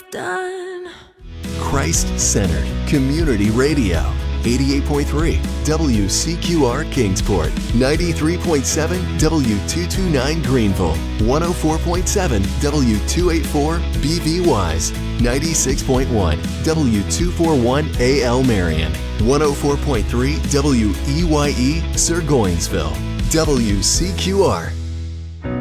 done. Christ-centered community radio. 88.3 WCQR Kingsport, 93.7 W229 Greenville, 104.7 W284 BV Wise, 96.1 W241 AL Marion, 104.3 WEYE Sir Goingsville. WCQR